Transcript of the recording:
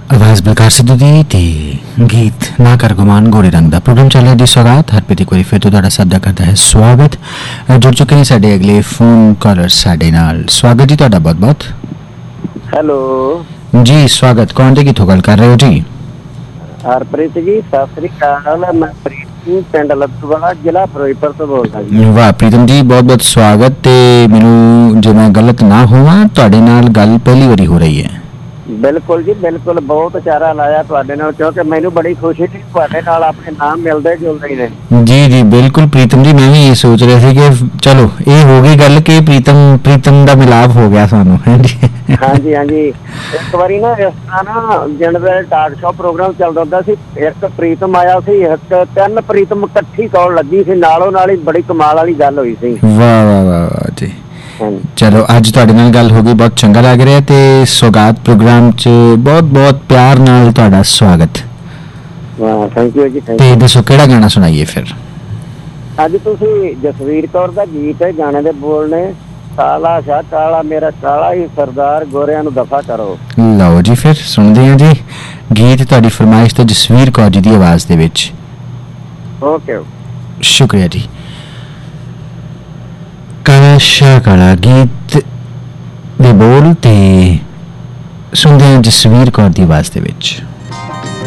आवाज़ बलकार सिद्धू दी ते गीत ना कर गुमान गोरे रंग दा प्रोग्राम चल रहा जी। सौगात हरप्रीत एक बार फिर तो तुहाडा सदा करता है स्वागत। जुड़ चुके हैं साडे अगले फोन कॉलर साडे नाल। स्वागत जी तुहाडा बहुत बहुत। हेलो जी स्वागत। कौन जी किथों गल कर रहे हो जी? हरप्रीत जी सत श्री अकाल। मैं प्रीतम पिंड लद्दूवाला जिला फिरोजपुर तो बोलदा जी। वाह प्रीतम जी बहुत बहुत स्वागत। ते मैनू जे मैं गलत ना होवां तुहाडे नाल गल पहली बारी हो रही है? बिल्कुल जी बिल्कुल, बहुत चारा लाया तुहाडे नाल क्योंकि मैनू बड़ी खुशी थी तुहाडे नाल अपने नाम मिलदे जुलदे ही ने। जी जी बिल्कुल प्रीतम जी, मैं भी ये सोच रहा था कि चलो ये हो गई गल कि प्रीतम का मिलाप हो गया सानू। हाँ जी हाँ जी। एक बारी ना इस तरह ना दिन वे टॉक शो प्रोग्राम चलदा हुंदा सी, एक प्रीतम आया सी, एक तीन प्रीतम इकट्ठी कॉल लगी सी, नालों नाल ही बड़ी कमाल वाली गल हुई सी। वाह वाह वाह वाह जी। चलो अज तुहाडे नाल गल हो गई, बहुत चंगा लग रहा है। ते सौगात प्रोग्राम च बहुत बहुत प्यार नाल तुहाडा स्वागत। वाह थैंक यू जी। ते दसो केड़ा गाना सुनाइए फिर? अज तुसी जसवीर कौर दा गीत है, गाने दे बोल ने काला शाह काला मेरा काला ही सरदार गोरियां नूं दफा करो। लो जी फिर सुनते हैं जी गीत तुहाडी फरमाइश तो जसवीर कौर जी दी आवाज़ दे विच। ओके शुक्रिया जी। काला शाह काला गीत दे बोल ते सुनते हैं जसवीर कौर दी आवाज़ दे विच।